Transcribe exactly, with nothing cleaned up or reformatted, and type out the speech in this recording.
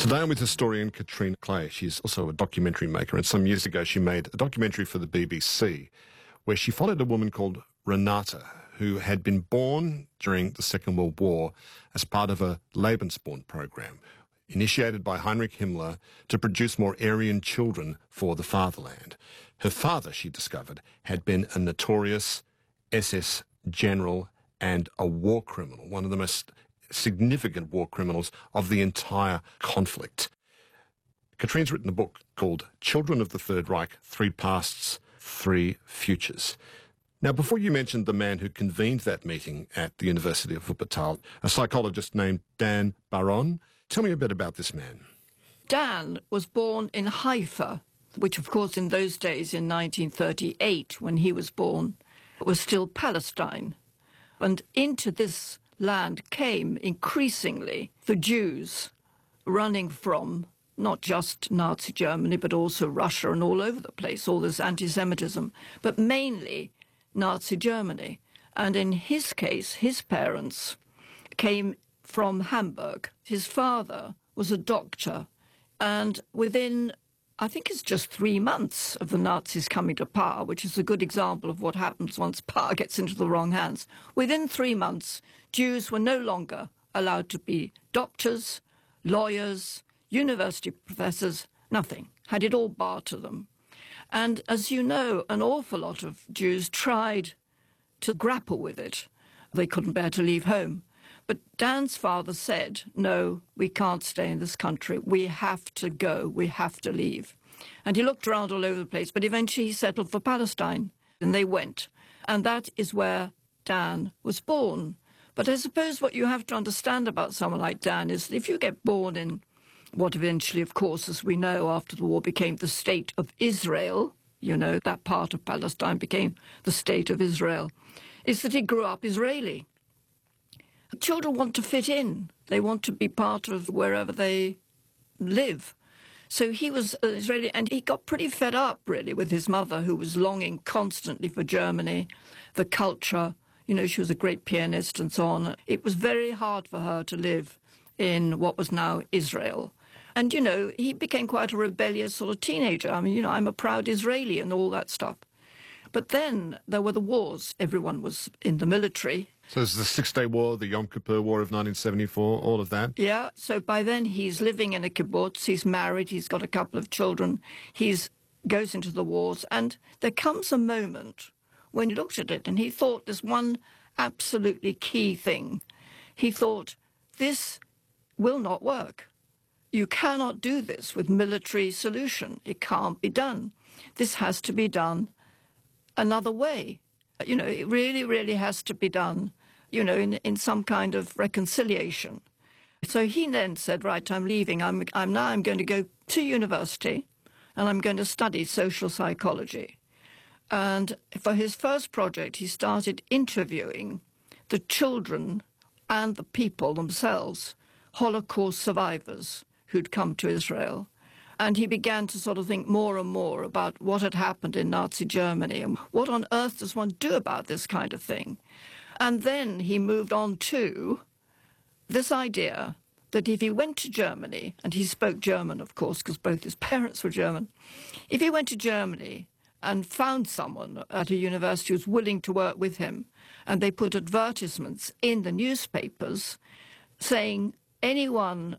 Today I'm with historian Katrina Clay. She's also a documentary maker, and some years ago she made a documentary for the B B C where she followed a woman called Renata, who had been born during the Second World War as part of a Lebensborn program initiated by Heinrich Himmler to produce more Aryan children for the fatherland. Her father, she discovered, had been a notorious S S general and a war criminal, one of the most significant war criminals of the entire conflict. Katrina's written a book called Children of the Third Reich, Three Pasts, Three Futures. Now, before you mentioned the man who convened that meeting at the University of Wuppertal, a psychologist named Dan Baron, tell me a bit about this man. Dan was born in Haifa, which of course in those days in nineteen thirty-eight, when he was born, was still Palestine. And into this land came increasingly the Jews running from not just Nazi Germany, but also Russia and all over the place, all this anti-Semitism, but mainly Nazi Germany. And in his case, his parents came from Hamburg. His father was a doctor, and within, I think it's just three months of the Nazis coming to power, which is a good example of what happens once power gets into the wrong hands. Within three months, Jews were no longer allowed to be doctors, lawyers, university professors, nothing. Had it all barred to them. And as you know, an awful lot of Jews tried to grapple with it. They couldn't bear to leave home. But Dan's father said, no, we can't stay in this country. We have to go. We have to leave. And he looked around all over the place, but eventually he settled for Palestine, and they went. And that is where Dan was born. But I suppose what you have to understand about someone like Dan is that if you get born in what eventually, of course, as we know, after the war became the State of Israel, you know, that part of Palestine became the State of Israel, is that he grew up Israeli. Children want to fit in. They want to be part of wherever they live. So he was Israeli, and he got pretty fed up, really, with his mother, who was longing constantly for Germany, the culture. You know, she was a great pianist and so on. It was very hard for her to live in what was now Israel. And, you know, he became quite a rebellious sort of teenager. I mean, you know, I'm a proud Israeli and all that stuff. But then there were the wars. Everyone was in the military. So there's the Six-Day War, the Yom Kippur War of nineteen seventy-four, all of that? Yeah, so by then he's living in a kibbutz, he's married, he's got a couple of children, he goes into the wars, and there comes a moment when he looked at it and he thought there's one absolutely key thing. He thought, this will not work. You cannot do this with military solution. It can't be done. This has to be done another way. You know, it really, really has to be done, you know, in, in some kind of reconciliation. So he then said, right, I'm leaving. I'm, I'm now I'm going to go to university and I'm going to study social psychology. And for his first project, he started interviewing the children and the people themselves, Holocaust survivors who'd come to Israel. And he began to sort of think more and more about what had happened in Nazi Germany and what on earth does one do about this kind of thing. And then he moved on to this idea that if he went to Germany, and he spoke German, of course, because both his parents were German, if he went to Germany and found someone at a university who was willing to work with him, and they put advertisements in the newspapers saying anyone